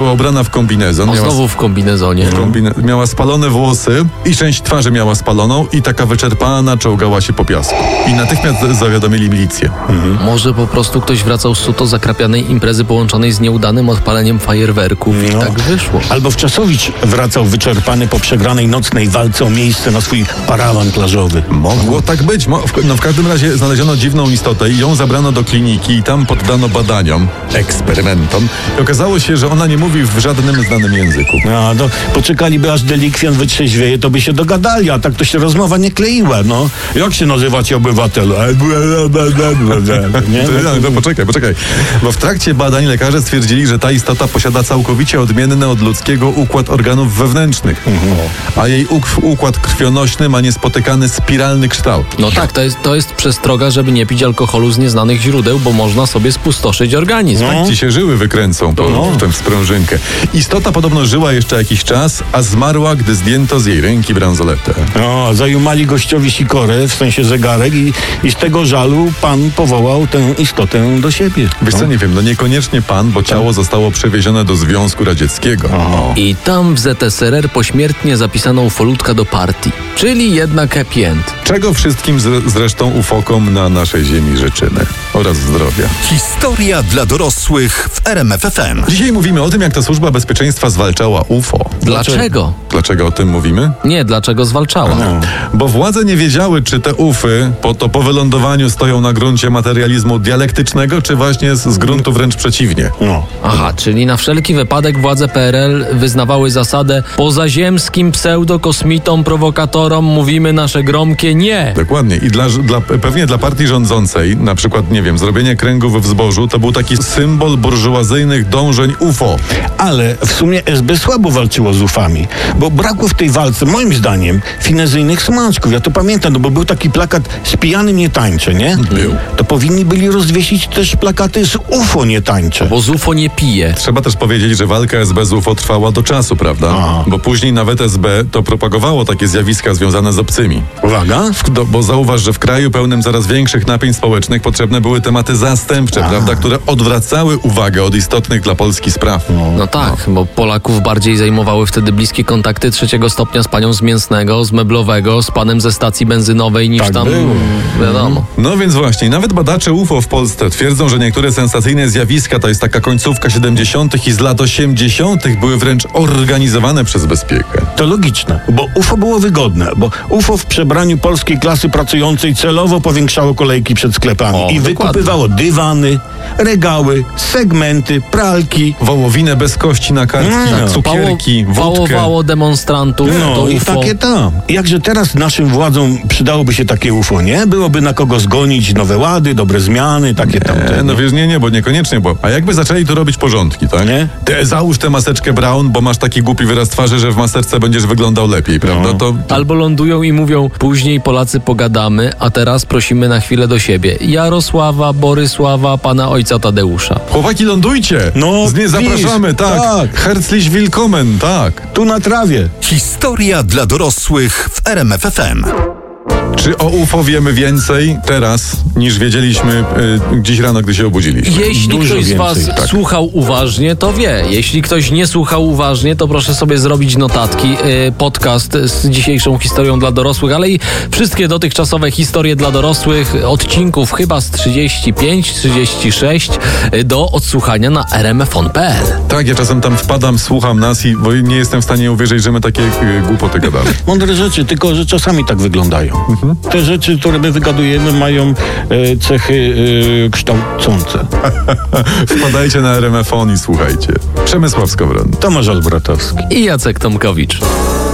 była ubrana w kombinezon. Znowu w kombinezonie. Miała spalone włosy i część twarzy miała spaloną i taka wyczerpana czołgała się po piasku. I natychmiast zawiadomili milicję. Może po prostu ktoś wracał z suto zakrapianej imprezy połączonej z nieudanym odpaleniem fajerwerków i tak wyszło. Albo Wczasowicz wracał wyczerpany po przegranej nocnej walce o miejsce na swój parawan plażowy. Mogło tak być. W każdym razie znaleziono dziwną istotę i ją zabrano do kliniki i tam poddano badaniom, eksperymentom. I okazało się, że ona nie mówi w żadnym znanym języku. No, poczekaliby aż delikwent wytrzeźwieje, to by się dogadali, a tak to się rozmowa nie kleiła, no. Jak się nazywacie, obywatelu? Nie? No, poczekaj. Bo w trakcie badań lekarze stwierdzili, że ta istota posiada całkowicie odmienny od ludzkiego układ organów wewnętrznych, a jej układ krwionośny ma niespotykany spiralny kształt. No tak, to jest przestroga, żeby nie pić alkoholu z nieznanych źródeł, bo można sobie spustoszyć organizm. Tak ci się żyły wykręcą w tę sprężynkę. Istota podobno żyła jeszcze jakiś czas, a zmarła, gdy zdjęto z jej ręki bransoletę. No, zajumali gościowi sikorę, w sensie zegarek i z tego żalu pan powołał tę istotę do siebie. Wiesz co, nie wiem, niekoniecznie pan, bo ciało zostało przewiezione do Związku Radzieckiego. I tam w ZSRR pośmiertnie zapisano ufolutka do partii. Czyli jednak happy end. Czego wszystkim zresztą ufokom na naszej ziemi życzymy. Oraz zdrowia. Historia dla dorosłych w RMF FM. Dzisiaj mówimy o tym, jak ta służba bezpieczeństwa zwalczała UFO. Dlaczego? Dlaczego o tym mówimy? Nie, dlaczego zwalczała? Bo władze nie wiedziały, czy te UFy po wylądowaniu stoją na gruncie materializmu dialektycznego, czy właśnie z gruntu wręcz przeciwnie. Aha, czyli na wszelki wypadek władze PRL wyznawały zasadę pozaziemskim pseudokosmitom, prowokatorom mówimy nasze gromkie nie. Dokładnie. I pewnie dla partii rządzącej, na przykład, nie wiem, zrobienie kręgów w zbożu, to był taki symbol burżuazyjnych dążeń UFO. Ale w sumie SB słabo walczyło z UFami, bo brakło w tej walce, moim zdaniem, finezyjnych smaczków. Ja to pamiętam, bo był taki plakat z pijanym nie tańczę, nie? Był. To powinni byli rozwiesić też plakaty z UFO nie tańczę. Bo z UFO nie pije. Trzeba też powiedzieć, że walka SB z UFO trwała do czasu, prawda? Bo później nawet SB to propagowało takie zjawiska związane z obcymi. Uwaga! Bo zauważ, że w kraju pełnym coraz większych napięć społecznych potrzebne były tematy zastępcze, prawda? Które odwracały uwagę od istotnych dla Polski spraw. No tak, bo Polaków bardziej zajmowały wtedy bliskie kontakty 3. stopnia z panią z mięsnego, z meblowego, z panem ze stacji benzynowej niż tak tam, było. Wiadomo. No więc właśnie, nawet badacze UFO w Polsce twierdzą, że niektóre sensacyjne zjawiska, to jest taka końcówka 70. i z lat 80. były wręcz organizowane przez bezpiekę. To logiczne, bo UFO było wygodne, bo UFO w przebraniu polskiej klasy pracującej celowo powiększało kolejki przed sklepami i wykupywało dywany, regały, segmenty, pralki. Wołowinę bez kości na kartki, cukierki, wódkę. Pałowało demonstrantów do i UFO. takie tam. Jakże teraz naszym władzom przydałoby się takie UFO, nie? Byłoby na kogo zgonić nowe łady, dobre zmiany, takie tam. No wiesz, nie, bo niekoniecznie, bo a jakby zaczęli tu robić porządki, tak? Nie? Załóż tę maseczkę brown, bo masz taki głupi wyraz twarzy, że w maseczce będziesz wyglądał lepiej, prawda? To Albo lądują i mówią, później Polacy pogadamy, a teraz prosimy na chwilę do siebie. Jarosława, Borysława, pana ojca Tadeusza. chłopaki, lądujcie! No, zapraszamy, tak. Herzlich willkommen, tak. Tu na trawie. Historia dla dorosłych w RMF FM. Czy o UFO wiemy więcej teraz, niż wiedzieliśmy dziś rano, gdy się obudziliśmy? Jeśli Dużo ktoś z was więcej, słuchał uważnie, to wie. Jeśli ktoś nie słuchał uważnie, to proszę sobie zrobić notatki. Podcast z dzisiejszą historią dla dorosłych, ale i wszystkie dotychczasowe historie dla dorosłych, odcinków chyba z 35, 36 do odsłuchania na rmfon.pl. Tak, ja czasem tam wpadam, słucham nas bo nie jestem w stanie uwierzyć, że my takie głupoty gadamy. Mądre rzeczy, tylko że czasami tak wyglądają. Te rzeczy, które my wygadujemy, mają cechy kształcące. Wpadajcie na RMFon i słuchajcie. Przemysław Skowron. Tomasz Olbratowski. I Jacek Tomkowicz.